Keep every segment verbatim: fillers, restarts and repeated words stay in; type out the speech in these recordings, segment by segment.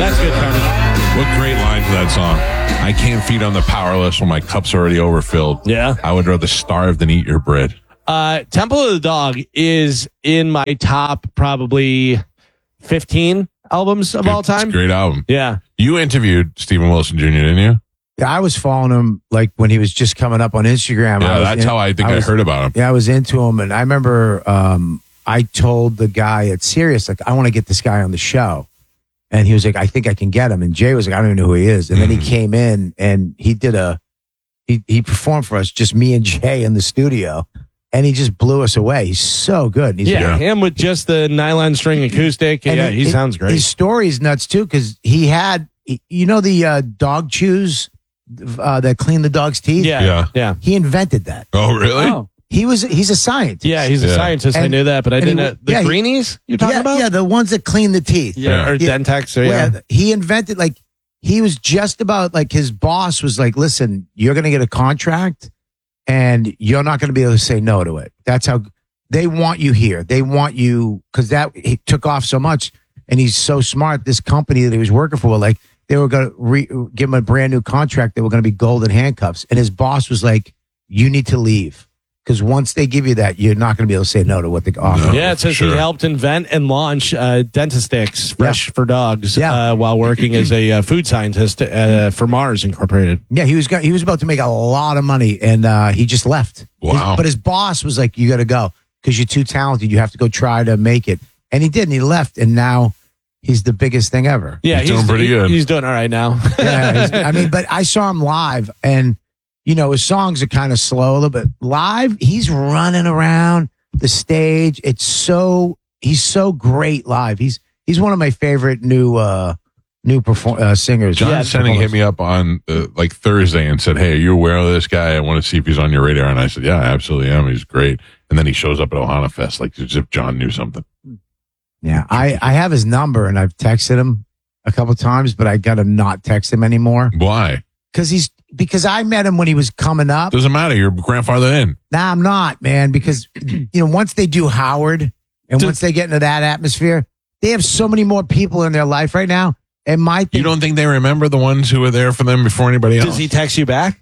That's good, Carmen. What great line for that song. I can't feed on the powerless when my cup's already overfilled. Yeah. I would rather starve than eat your bread. Uh, Temple of the Dog is in my top probably fifteen albums of all time. It's a great album. Yeah. You interviewed Stephen Wilson Junior, didn't you? Yeah, I was following him like when he was just coming up on Instagram. Yeah, I was that's in, how I think I, was, heard about him. Yeah, I was into him, and I remember um, I told the guy at Sirius, like, I want to get this guy on the show. And he was like, I think I can get him. And Jay was like, I don't even know who he is. And mm. then he came in and he did a, he, he performed for us, just me and Jay in the studio. And he just blew us away. He's so good. He's yeah, like, him with just the nylon string acoustic. and yeah, it, he it, sounds great. His story's nuts too, because he had, you know, the uh, dog chews uh, that clean the dog's teeth? Yeah, Yeah. yeah. He invented that. Oh, really? Oh. He was, he's a scientist. Yeah, he's a Yeah. scientist. I And- knew that, but I and he- didn't know. The yeah, he- greenies you're talking yeah, about? Yeah, the ones that clean the teeth. Yeah, or Yeah. Dentex. Or, yeah. Yeah, he invented, like, he was just about, like, his boss was like, listen, you're going to get a contract and you're not going to be able to say no to it. That's how they want you here. They want you, because that he took off so much and he's so smart. This company that he was working for, like, they were going to re- give him a brand new contract. They were going to be golden handcuffs. And his boss was like, you need to leave. Because once they give you that, you're not going to be able to say no to what they offer. No. Yeah, it says Sure. he helped invent and launch uh, Dentistix, fresh Yeah. for dogs, Yeah. uh, while working as a uh, food scientist uh, for Mars Incorporated. Yeah, he was got, he was about to make a lot of money, and uh, he just left. Wow. His- but his boss was like, "You got to go because you're too talented. You have to go try to make it." And he did, and he left, and now he's the biggest thing ever. Yeah, He's doing pretty he- good. He's doing all right now. Yeah, he's- I mean, but I saw him live, and you know his songs are kind of slow a little bit. Live, he's running around the stage. It's so he's so great live. He's he's one of my favorite new uh new perform uh, singers. John Yeah, Senning hit me up on uh, like Thursday and said, "Hey, are you aware of this guy? I want to see if he's on your radar." And I said, "Yeah, I absolutely am. He's great." And then he shows up at Ohana Fest like as if John knew something. Yeah, I, I have his number and I've texted him a couple times, but I got to not text him anymore Why? because he's because I met him when he was coming up. Doesn't matter. You're grandfather in. Nah, I'm not, man, because you know once they do Howard and once they get into that atmosphere, they have so many more people in their life right now. And my You thing, don't think they remember the ones who were there for them before anybody else? Does he text you back?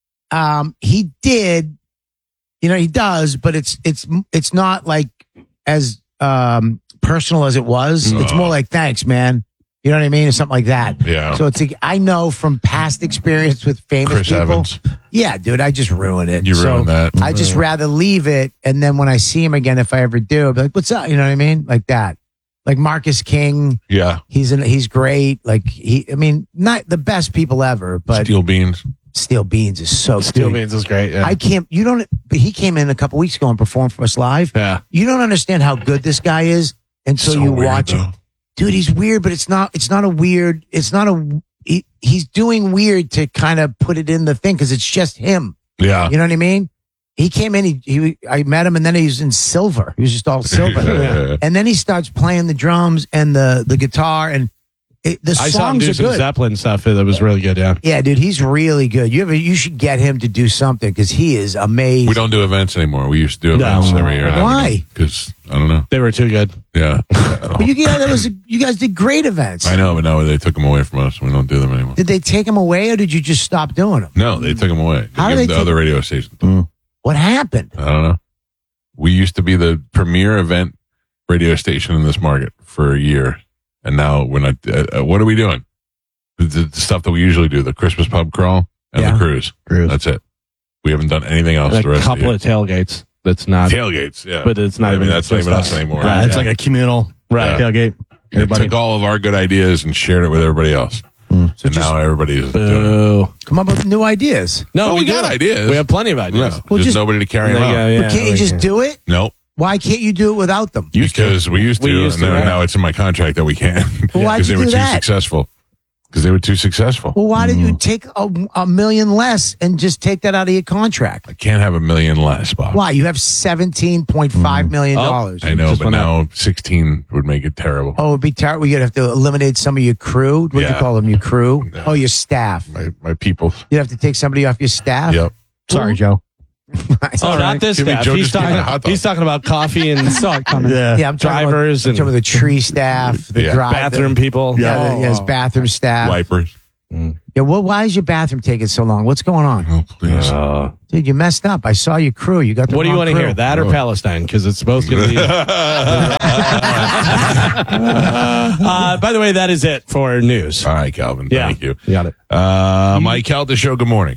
um, he did, you know, he does, but it's it's it's not like as um personal as it was. It's more like thanks, man. You know what I mean? Or something like that. Yeah. So it's like, I know from past experience with famous Chris people. Evans. Yeah, dude, I just ruin it. You so ruined that. I just rather leave it, and then when I see him again, if I ever do, I'll be like, "What's up?" You know what I mean? Like that. Like Marcus King, Yeah. he's in, he's great. Like he, I mean, not the best people ever, but Steel beans. Steel Beans is so Steel dude, Beans is great. Yeah. I can't. You don't. But he came in a couple weeks ago and performed for us live. yeah. You don't understand how good this guy is until So you weird, watch though. him. Dude, he's weird, but it's not. It's not a weird. It's not a. He, he's doing weird to kind of put it in the thing because it's just him. Yeah. You know what I mean? He came in. He, he I met him, and then he was in silver. He was just all silver. Yeah. And then he starts playing the drums and the the guitar, and it, the I saw him songs do are some good. Zeppelin stuff that was really good. Yeah. Yeah, dude, he's really good. You ever, you should get him to do something because he is amazing. We don't do events anymore. We used to do events No. every year. Why? Because, I don't know. They were too good. Yeah. But you guys, that was you guys did great events. I know, but now they took them away from us. We don't do them anymore. Did they take him away, or did you just stop doing them? No, they took them away. How They do gave they the take- other radio stations. What happened? I don't know. We used to be the premier event radio station in this market for a year, and now we're not. Uh, uh, what are we doing? The, the, the stuff that we usually do: the Christmas pub crawl and Yeah. the cruise. Cruise. That's it. We haven't done anything else. And the a rest couple of of tailgates. That's not. the year. Tailgates. Yeah, But it's not I mean, even that's not even us stuff. anymore. Right. Uh, it's Yeah. like a communal Right. tailgate. They Everybody. took all of our good ideas and shared it with everybody else, So and just now everybody is doing it. Boo. come up with new ideas. No, Oh, we do. got ideas. We have plenty of ideas. Yeah, Well, just, just- nobody to carry them Yeah, out. yeah, yeah. but can't you we just can. do it? Nope. Why can't you do it without them? Because we used to, We used and to, then right. now it's in my contract that we can't. Well, why'd Because you they were do too that? successful. Because they were too successful. Well, why did Mm. you take a, a million less and just take that out of your contract? I can't have a million less, Bob. Why? You have seventeen point five million dollars. I know, Just but went now sixteen would make it terrible. Oh, it'd be terrible. You'd have to eliminate some of your crew. What do you Yeah. call them? Your crew? Yeah. Oh, your staff. My my people. You'd have to take somebody off your staff. Yep. Sorry, Joe. Oh, not this Jimmy guy. Joe He's just gave me a hot talking, dog. he's talking about coffee and Saw it coming. yeah, Yeah, I'm talking drivers about, I'm and talking about the tree staff, the Yeah. drive, bathroom people. Yeah, Oh, the, yeah, his wow. bathroom staff. Wipers. Yeah, well, why is your bathroom taking so long? What's going on, Oh, please. Uh, dude? You messed up. I saw your crew. You got the what do you wrong want to crew. hear? That or Oh. Palestine? Because it's both going to be. uh, by the way, that is it for news. All right, Calvin. Yeah. Thank you. Got it. Uh, Mike Calda Show, good morning.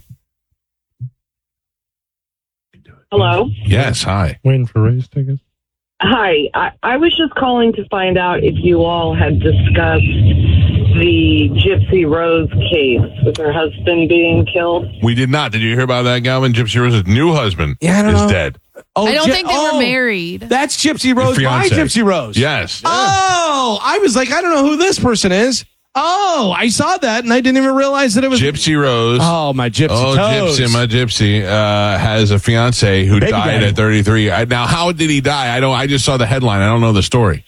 Hello. Yes, hi. Waiting for race tickets. Hi. I, I was just calling to find out if you all had discussed the Gypsy Rose case with her husband being killed. We did not. Did you hear about that, Galvin? Gypsy Rose's new husband Yeah, I don't is know. dead. Oh, I don't Gy- think they oh, were married. That's Gypsy Rose. My Fiance. Gypsy Rose. Yes. Oh, I was like, I don't know who this person is. Oh, I saw that and I didn't even realize that it was. Gypsy Rose. Oh, my Gypsy Oh, toes. Gypsy, my Gypsy uh, has a fiance who Baby died daddy. at thirty-three. I, now, how did he die? I don't. I just saw the headline. I don't know the story.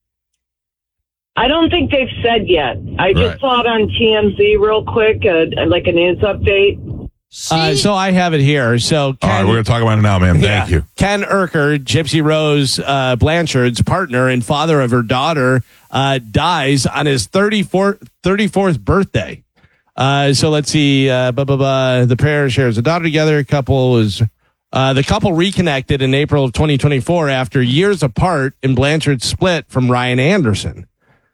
I don't think they've said yet. I just Right. saw it on T M Z real quick, uh, like a news update. Uh, so I have it here. So Ken, All right, we're going to talk about it now, ma'am. Thank yeah. you. Ken Urker, Gypsy Rose uh, Blanchard's partner and father of her daughter, uh, dies on his thirty-fourth, thirty-fourth birthday. Uh, so let's see. Uh, blah, blah, blah. The pair shares a daughter together. A couple was uh, the couple reconnected in April of twenty twenty-four after years apart, and Blanchard split from Ryan Anderson.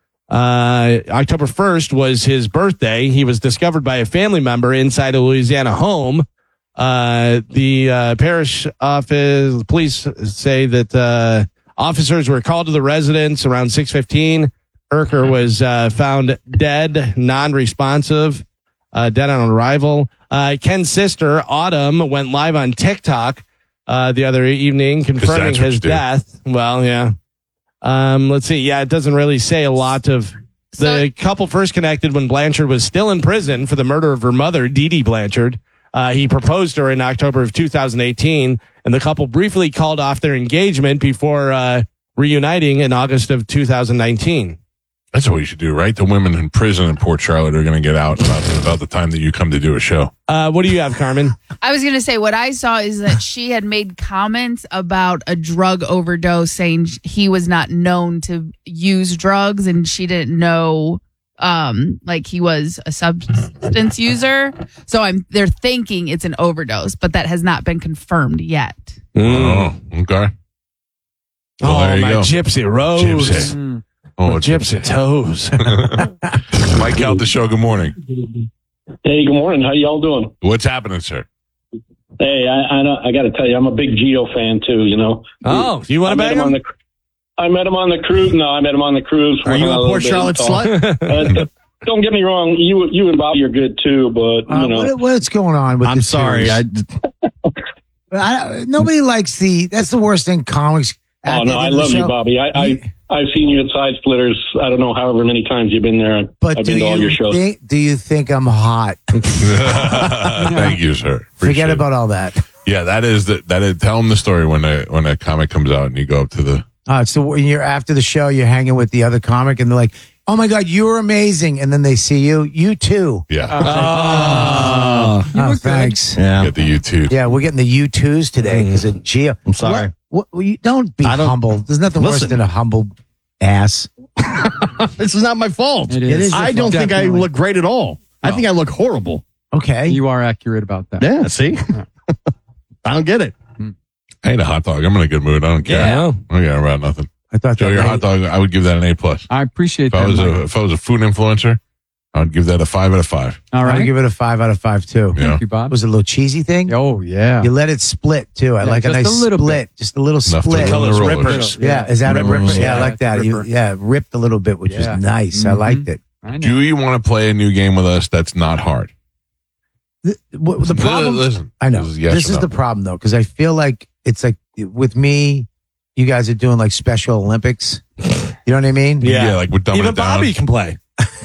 Uh, October first was his birthday. He was discovered by a family member inside a Louisiana home. Uh, the uh, parish office police say that uh, officers were called to the residence around six fifteen. Urker was uh, found dead, non-responsive, uh, dead on arrival. Uh, Ken's sister, Autumn, went live on TikTok uh, the other evening confirming that's what his you do. death. Well, yeah. Um, let's see. Yeah, it doesn't really say a lot of. The So- couple first connected when Blanchard was still in prison for the murder of her mother, Dee Dee Blanchard. Uh, he proposed to her in October of two thousand eighteen, and the couple briefly called off their engagement before uh, reuniting in August of two thousand nineteen. That's what we should do, right? The women in prison in Port Charlotte are going to get out about the, about the time that you come to do a show. Uh, what do you have, Carmen? I was going to say what I saw is that she had made comments about a drug overdose, saying he was not known to use drugs and she didn't know um like he was a substance user. So I'm they're thinking it's an overdose, but that has not been confirmed yet. Oh, okay. Well, oh, there you my go. Gypsy Rose. Gypsy. Oh, My Gypsy toes. Mike out the show. Good morning. Hey, good morning. How y'all doing? What's happening, sir? Hey, I I, know- I got to tell you, I'm a big Geo fan too. You know. Oh, you I want to met bang him on him? the. I met him on the cruise. No, I met him on the cruise. Are you a Port Charlotte slut? Uh, don't get me wrong. You you and Bobby are good too, but Uh, you know. what, what's going on with I'm the sorry. series? I, I, nobody likes the. That's the worst thing. Comics. Oh at no, the I end of the love you, show. Bobby. I, I I've seen you at Side Splitters. I don't know however many times you've been there. But I've do been to all your you shows. think? Do you think I'm hot? Thank you, sir. Appreciate Forget it. about all that. Yeah, that is the that is. Tell them the story when a when a comic comes out and you go up to the. Uh, so when you're after the show, you're hanging with the other comic, and they're like, "Oh my god, you were amazing!" And then they see you, you too. Yeah, Oh. Oh, thanks. yeah. get the U two. Yeah, we're getting the U twos today because of Geo. I'm sorry. What, what, you, don't be I don't- humble. There's nothing worse Listen. than a humble ass. This is not my fault. It It is is. your I don't fault. think I Definitely. look great at all. I think I look horrible. Okay. You are accurate about that. Yeah, see? I don't get it. I ate a hot dog. I'm in a good mood. I don't care. Yeah. I don't care about nothing. I thought Joe, that your lady- hot dog. I would give that an A plus. I appreciate If I that. was Mike. a if I was a food influencer, I would give that a five out of five. All I would right. give it a five out of five too. Yeah. Thank you, Bob. Was it a little cheesy thing? Oh, yeah. You let it split too. I Yeah, like a just nice a little split, just a little Enough to split. run the Those rollers. rippers. Yeah, is that a Ripper. ripper? Yeah, Yeah, I like that. You, ripper. yeah, ripped a little bit, which Yeah. was nice. I Mhm. liked it. I know. Do you want to play a new game with us that's not hard? The, what- the problem, Listen, I know. this This is is, yes or no. the problem though, because I feel like it's like with me, you guys are doing like Special Olympics. You know what I mean? Yeah. Yeah, like we're dumbing Even it down. Bobby can play.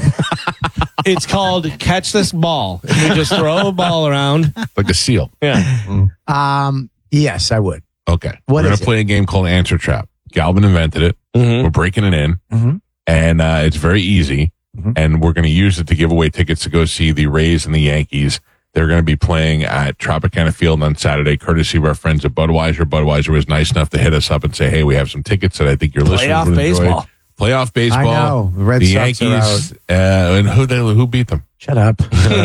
It's called Catch This Ball. And we just throw a ball around. Like a seal. Yeah. Um. Yes, I would. Okay. What we're is gonna play a game called Answer Trap. Galvin invented it. Mm-hmm. We're breaking it in, Mhm. and uh, it's very easy. Mhm. And we're going to use it to give away tickets to go see the Rays and the Yankees They're going to be playing at Tropicana Field on Saturday, courtesy of our friends at Budweiser. Budweiser was nice enough to hit us up and say, hey, we have some tickets that I think your listeners Playoff would baseball. enjoy. Playoff baseball. I know. The Red the Sox are Yankees. Uh, and who, they, who beat them? Shut up.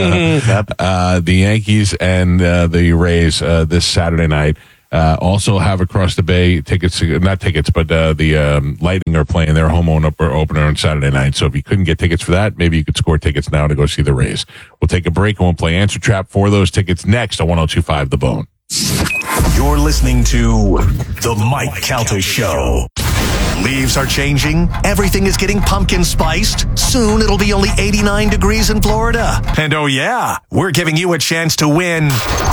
uh, the Yankees and uh, the Rays uh, this Saturday night. Uh, also have across the bay tickets, not tickets, but uh, the um, Lightning are playing their home opener opener on Saturday night. So if you couldn't get tickets for that, maybe you could score tickets now to go see the Rays. We'll take a break and we'll play Answer Trap for those tickets next on one oh two point five The Bone. You're listening to The Mike Calta Show. Leaves are changing. Everything is getting pumpkin spiced. Soon it'll be only eighty-nine degrees in Florida. And oh yeah, we're giving you a chance to win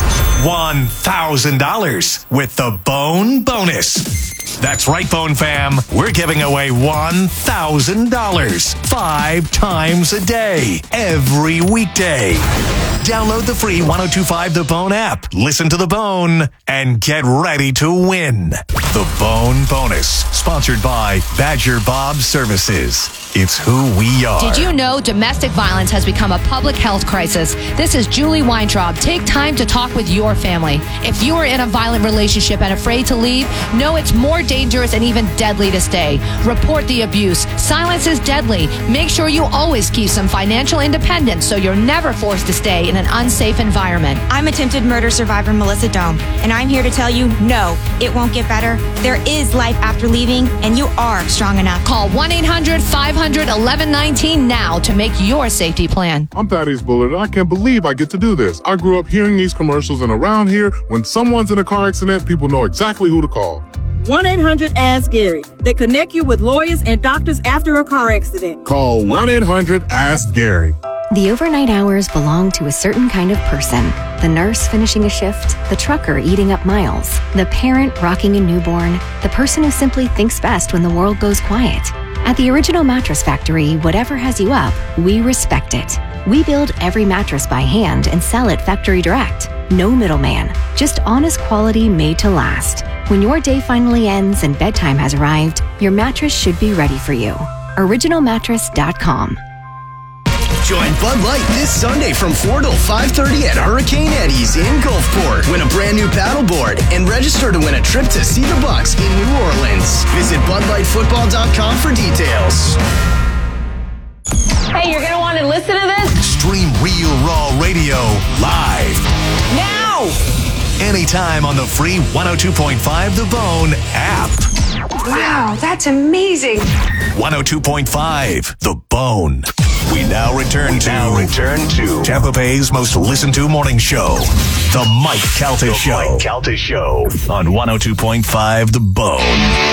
one thousand dollars with the Bone Bonus. That's right, Bone Fam. We're giving away one thousand dollars five times a day, every weekday. Download the free one oh two point five The Bone app, listen to The Bone, and get ready to win. The Bone Bonus, sponsored by Badger Bob Services. It's who we are. Did you know domestic violence has become a public health crisis? This is Julie Weintraub. Take time to talk with your family. If you are in a violent relationship and afraid to leave, know it's more dangerous and even deadly to stay. Report the abuse. Silence is deadly. Make sure you always keep some financial independence so you're never forced to stay in an unsafe environment. I'm attempted murder survivor Melissa Dome, and I'm here to tell you, no, it won't get better. There is life after leaving, and you are strong enough. Call one eight hundred five hundred eleven nineteen now to make your safety plan. I'm Thaddeus Bullard, and I can't believe I get to do this. I grew up hearing these commercials, and around here, when someone's in a car accident, people know exactly who to call. one eight hundred ask Gary. They connect you with lawyers and doctors after a car accident. Call one eight hundred ask Gary. The overnight hours belong to a certain kind of person. The nurse finishing a shift, the trucker eating up miles, the parent rocking a newborn, the person who simply thinks best when the world goes quiet. At the Original Mattress Factory, whatever has you up, we respect it. We build every mattress by hand and sell it factory direct. No middleman, just honest quality made to last. When your day finally ends and bedtime has arrived, your mattress should be ready for you. original mattress dot com. Join Bud Light this Sunday from four till five thirty at Hurricane Eddie's in Gulfport. Win a brand new paddleboard and register to win a trip to see the Bucks in New Orleans. Visit bud light football dot com for details. Hey, you're going to want to listen to this? Stream Real Raw Radio live. Now! Anytime on the free one oh two point five The Bone app. Wow, that's amazing. one oh two point five The Bone. We now return to now return to Tampa Bay's most listened to morning show, The Mike Calta Show. Mike Calta Show on one oh two point five The Bone.